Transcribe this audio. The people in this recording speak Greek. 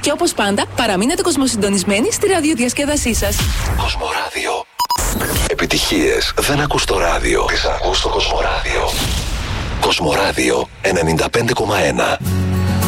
Και όπως πάντα, παραμείνετε κοσμοσυντονισμένοι στη ραδιοδιασκέδασή σας. Κοσμοράδιο. Επιτυχίες δεν ακούς στο ράδιο. Τις ακούς στο Κοσμοράδιο. Κοσμοράδιο 95,1.